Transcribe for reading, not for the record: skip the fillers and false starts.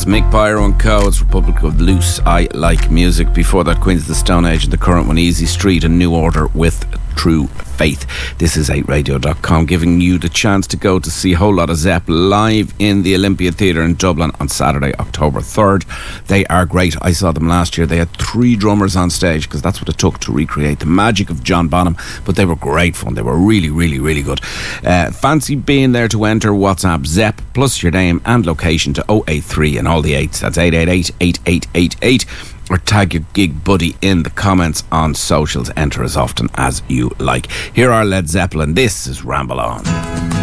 That's Mick Pyro and Co. It's Republic of Loose, I Like Music. Before that, Queens of the Stone Age, and the current one, Easy Street and New Order with True Faith. This is 8radio.com, giving you the chance to go to see a whole lot of Zepp live in the Olympia Theatre in Dublin on Saturday, October 3rd. They are great. I saw them last year. They had 3 drummers on stage because that's what it took to recreate the magic of John Bonham, but they were great fun. They were really, really, really good. Fancy being there to enter? WhatsApp Zepp plus your name and location to 083 and all the 8s. That's 888-8888. Or tag your gig buddy in the comments on socials. Enter as often as you like. Here are Led Zeppelin. This is Ramble On.